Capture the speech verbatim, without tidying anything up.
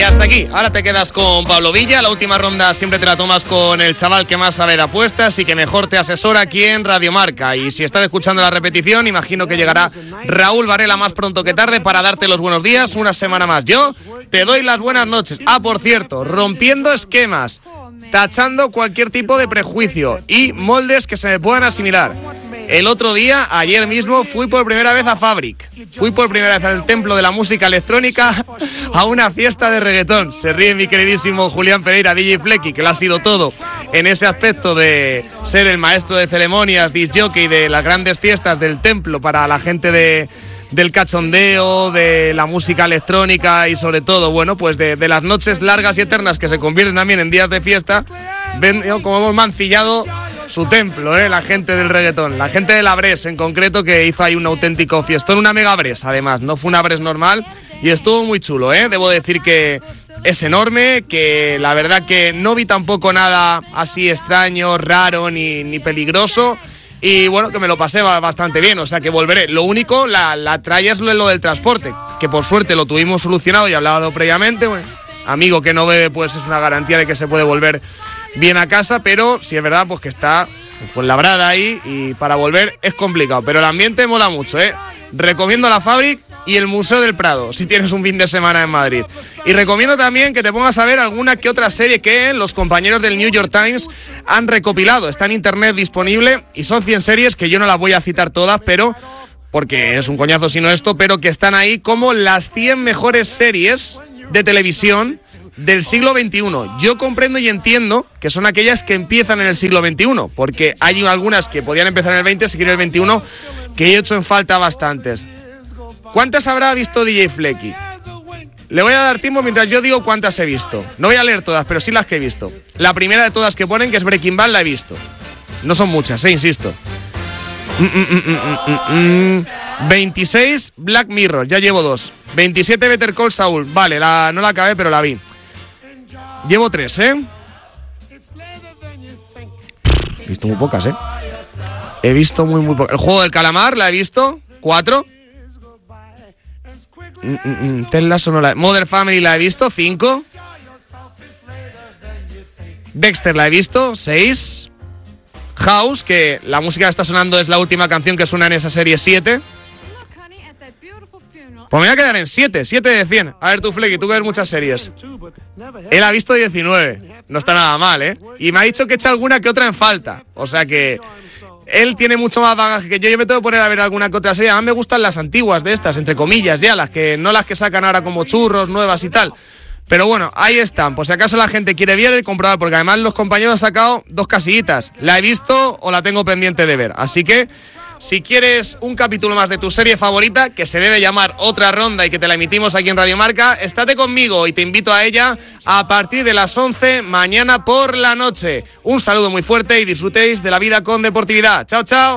hasta aquí. Ahora te quedas con Pablo Villa. La última ronda siempre te la tomas con el chaval que más sabe de apuestas y que mejor te asesora aquí en Radio Marca. Y si estás escuchando la repetición, imagino que llegará Raúl Varela más pronto que tarde para darte los buenos días una semana más. Yo te doy las buenas noches. Ah, por cierto, rompiendo esquemas, tachando cualquier tipo de prejuicio y moldes que se me puedan asimilar. El otro día, ayer mismo, fui por primera vez a Fabric. Fui por primera vez al templo de la música electrónica a una fiesta de reggaetón. Se ríe mi queridísimo Julián Pereira, D J Flecky, que lo ha sido todo en ese aspecto de ser el maestro de ceremonias, disc jockey de las grandes fiestas del templo para la gente de... del cachondeo, de la música electrónica y sobre todo, bueno, pues de, de las noches largas y eternas que se convierten también en días de fiesta. Ven, como hemos mancillado su templo, ¿eh? La gente del reggaetón, la gente de la Bres en concreto, que hizo ahí un auténtico fiestón, una mega Bres además, no fue una Bres normal y estuvo muy chulo, ¿eh? Debo decir que es enorme, que la verdad que no vi tampoco nada así extraño, raro ni, ni peligroso. Y bueno, que me lo pasé bastante bien, o sea que volveré. Lo único, la, la tralla es lo del transporte, que por suerte lo tuvimos solucionado y hablado previamente. Bueno, amigo que no bebe, pues es una garantía de que se puede volver bien a casa, pero sí es verdad pues que está pues labrada ahí y para volver es complicado. Pero el ambiente mola mucho, ¿eh? Recomiendo la Fabric y el Museo del Prado, si tienes un fin de semana en Madrid. Y recomiendo también que te pongas a ver alguna que otra serie que los compañeros del New York Times han recopilado. Está en internet disponible y son cien series que yo no las voy a citar todas, pero porque es un coñazo si no esto, pero que están ahí como las cien mejores series de televisión del siglo veintiuno. Yo comprendo y entiendo que son aquellas que empiezan en el siglo veintiuno, porque hay algunas que podían empezar en el veinte, seguir en el veintiuno, que he hecho en falta bastantes. ¿Cuántas habrá visto D J Flecky? Le voy a dar tiempo mientras yo digo cuántas he visto. No voy a leer todas, pero sí las que he visto. La primera de todas que ponen, que es Breaking Bad, la he visto. No son muchas, eh, insisto. Mm, mm, mm, mm, mm, mm. veintiséis Black Mirror, ya llevo dos. veintisiete Better Call Saul, vale, la, no la acabé, pero la vi. Llevo tres, ¿eh? He visto muy pocas, ¿eh? He visto muy, muy pocas. El juego del calamar, la he visto. Cuatro. Mm, mm, mm. Ted Lasso no la he... Modern Family la he visto. Cinco. Dexter la he visto. Seis. House, que la música que está sonando es la última canción que suena en esa serie. Siete. Pues me voy a quedar en siete, siete de cien. A ver tú, Flecky, tú que ves muchas series. Él ha visto diecinueve. No está nada mal, ¿eh? Y me ha dicho que echa alguna que otra en falta. O sea que él tiene mucho más bagaje que yo. Yo me tengo que poner a ver alguna que otra serie. A mí me gustan las antiguas de estas, entre comillas, ya, las que no las que sacan ahora como churros, nuevas y tal. Pero bueno, ahí están. Por si acaso la gente quiere ver y comprobar, porque además los compañeros han sacado dos casillitas. La he visto o la tengo pendiente de ver. Así que si quieres un capítulo más de tu serie favorita, que se debe llamar Otra Ronda y que te la emitimos aquí en Radio Marca, estate conmigo y te invito a ella a partir de las once mañana por la noche. Un saludo muy fuerte y disfrutéis de la vida con deportividad. Chao, chao.